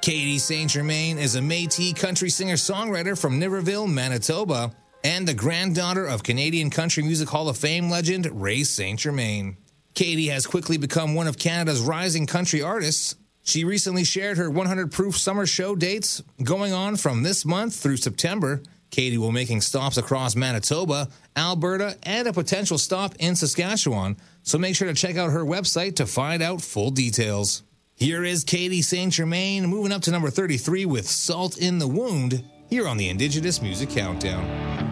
Katie St. Germain is a Métis country singer-songwriter from Niverville, Manitoba, and the granddaughter of Canadian Country Music Hall of Fame legend Ray St. Germain. Katie has quickly become one of Canada's rising country artists. She recently shared her 100 Proof Summer Show dates going on from this month through September. Katie will be making stops across Manitoba, Alberta, and a potential stop in Saskatchewan, so make sure to check out her website to find out full details. Here is Katie St. Germain moving up to number 33 with Salt in the Wound here on the Indigenous Music Countdown.